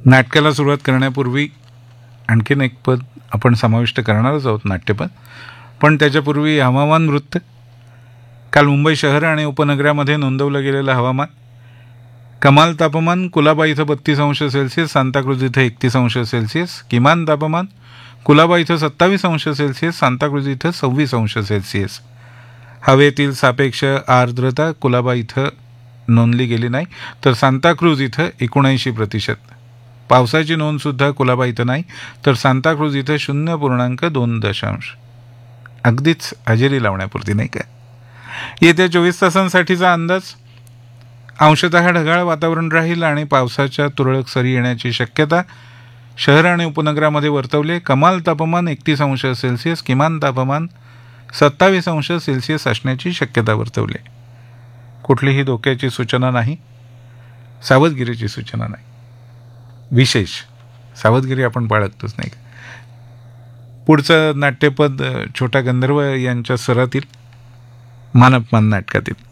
नाटकाला सुरुवात करण्यापूर्वी आणखीन एक पद आपण समाविष्ट करणारच आहोत, नाट्यपद. पण त्याच्यापूर्वी हवामान वृत्त. काल मुंबई शहर आणि उपनगरामध्ये नोंदवलं गेलेलं हवामान. कमाल तापमान कुलाबा इथं 32 अंश सेल्सिअस, सांताक्रूज इथं 31 अंश सेल्सिअस. किमान तापमान कुलाबा इथं 27 अंश सेल्सिअस, सांताक्रूज इथं 26 अंश सेल्सिअस. हवेतील सापेक्ष आर्द्रता कुलाबा इथं नोंदली गेली नाही, तर सांताक्रूज इथं 79%. पावसाची नोंदसुद्धा कुलाबा इथं नाही, तर सांताक्रूज इथं 0.2. अगदीच हजेरी लावण्यापुरती, नाही का? येत्या 24 तासांसाठीचा अंदाज. अंशतः ढगाळ वातावरण राहील आणि पावसाच्या तुरळक सरी येण्याची शक्यता शहर आणि उपनगरामध्ये वर्तवले. कमाल तापमान 31 अंश सेल्सिअस, किमान तापमान 27 अंश सेल्सिअस असण्याची शक्यता वर्तवली. कुठलीही धोक्याची सूचना नाही, सावधगिरीची सूचना नाही. विशेष सावधगिरी आपण बाळगतोच, नाही का? पुढचं नाट्यपद छोटा गंधर्व यांच्या स्वरातील मानपमान नाटकातील.